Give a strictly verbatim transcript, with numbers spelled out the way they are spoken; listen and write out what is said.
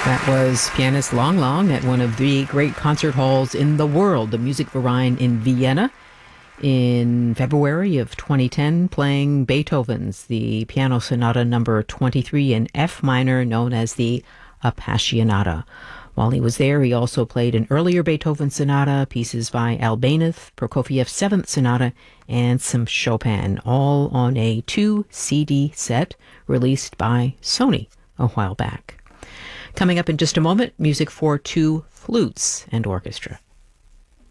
That was pianist Lang Lang at one of the great concert halls in the world, the Musikverein in Vienna, in February of twenty ten, playing Beethoven's the Piano Sonata number twenty-three in F minor, known as the Appassionata. While he was there, he also played an earlier Beethoven sonata, pieces by Albaneth, Prokofiev's Seventh Sonata, and some Chopin, all on a two C D set released by Sony a while back. Coming up in just a moment, music for two flutes and orchestra.